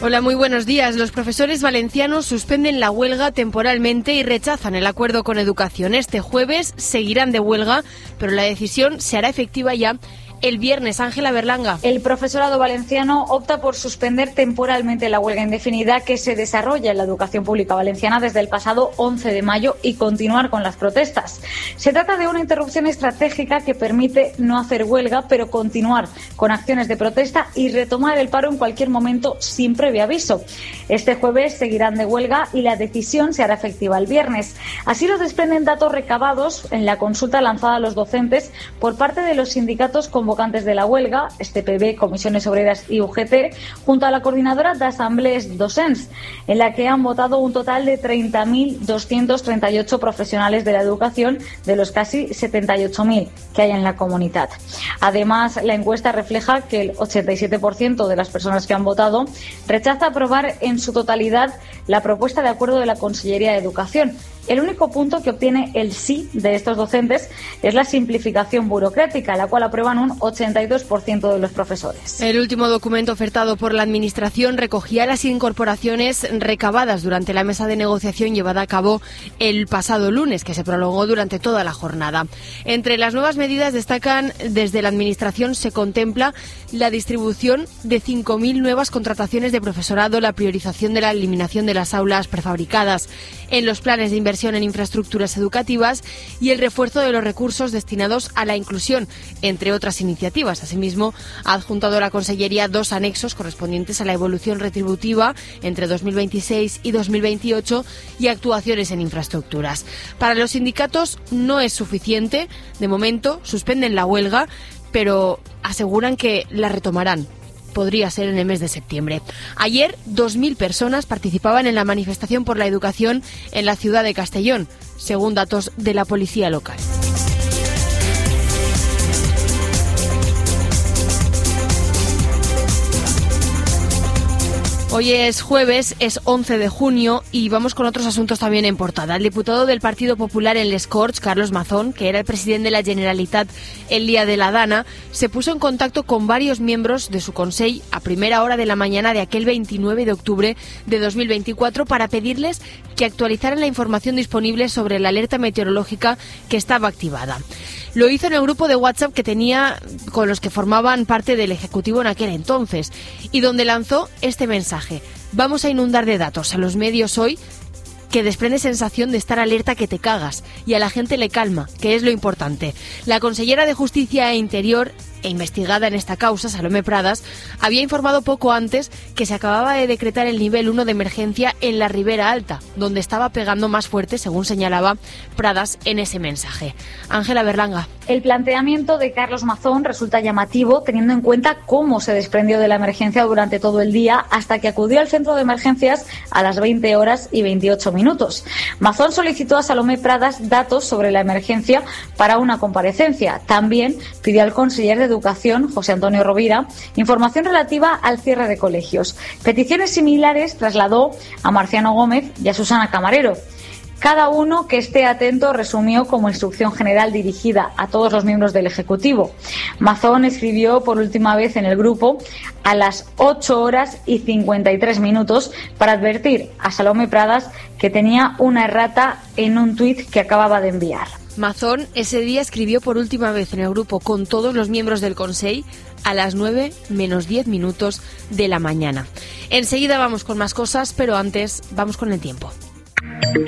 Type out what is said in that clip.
Hola, muy buenos días. Los profesores valencianos suspenden la huelga temporalmente y rechazan el acuerdo con Educación. Este jueves seguirán de huelga, pero la decisión se hará efectiva ya el viernes. Ángela Berlanga. El profesorado valenciano opta por suspender temporalmente la huelga indefinida que se desarrolla en la educación pública valenciana desde el pasado 11 de mayo y continuar con las protestas. Se trata de una interrupción estratégica que permite no hacer huelga, pero continuar con acciones de protesta y retomar el paro en cualquier momento sin previo aviso. Este jueves seguirán de huelga y la decisión se hará efectiva el viernes. Así lo desprenden datos recabados en la consulta lanzada a los docentes por parte de los sindicatos convocantes de la huelga, STPB, Comisiones Obreras y UGT, junto a la coordinadora de asamblees docents, en la que han votado un total de 30.238 profesionales de la educación, de los casi 78.000 que hay en la comunidad. Además, la encuesta refleja que el 87% de las personas que han votado rechaza aprobar en su totalidad la propuesta de acuerdo de la Consellería de Educación. El único punto que obtiene el sí de estos docentes es la simplificación burocrática, la cual aprueban un 82% de los profesores. El último documento ofertado por la Administración recogía las incorporaciones recabadas durante la mesa de negociación llevada a cabo el pasado lunes, que se prolongó durante toda la jornada. Entre las nuevas medidas destacan, desde la Administración se contempla la distribución de 5.000 nuevas contrataciones de profesorado, la priorización de la eliminación de las aulas prefabricadas en los planes de inversión en infraestructuras educativas y el refuerzo de los recursos destinados a la inclusión, entre otras iniciativas. Asimismo, ha adjuntado la Consellería 2 anexos correspondientes a la evolución retributiva entre 2026 y 2028 y actuaciones en infraestructuras. Para los sindicatos no es suficiente. De momento, suspenden la huelga, pero aseguran que la retomarán. Podría ser en el mes de septiembre. Ayer, 2.000 personas participaban en la manifestación por la educación en la ciudad de Castellón, según datos de la policía local. Hoy es jueves, es 11 de junio y vamos con otros asuntos también en portada. El diputado del Partido Popular en Les Corts, Carlos Mazón, que era el presidente de la Generalitat el día de la Dana, se puso en contacto con varios miembros de su Consell a primera hora de la mañana de aquel 29 de octubre de 2024 para pedirles que actualizaran la información disponible sobre la alerta meteorológica que estaba activada. Lo hizo en el grupo de WhatsApp que tenía con los que formaban parte del Ejecutivo en aquel entonces y donde lanzó este mensaje: vamos a inundar de datos a los medios hoy, que desprende sensación de estar alerta que te cagas, y a la gente le calma, que es lo importante. La consellera de Justicia e Interior e investigada en esta causa, Salomé Pradas, había informado poco antes que se acababa de decretar el nivel 1 de emergencia en la Ribera Alta, donde estaba pegando más fuerte, según señalaba Pradas en ese mensaje. Ángela Berlanga. El planteamiento de Carlos Mazón resulta llamativo teniendo en cuenta cómo se desprendió de la emergencia durante todo el día hasta que acudió al centro de emergencias a las 20 horas y 28 minutos. Mazón solicitó a Salomé Pradas datos sobre la emergencia para una comparecencia. También pidió al conseller de Educación, José Antonio Rovira, información relativa al cierre de colegios. Peticiones similares trasladó a Marciano Gómez y a Susana Camarero. Cada uno que esté atento, resumió como instrucción general dirigida a todos los miembros del Ejecutivo. Mazón escribió por última vez en el grupo a las 8 horas y 53 minutos para advertir a Salomé Pradas que tenía una errata en un tuit que acababa de enviar. Mazón ese día escribió por última vez en el grupo con todos los miembros del Consell a las 9 menos 10 minutos de la mañana. Enseguida vamos con más cosas, pero antes vamos con el tiempo.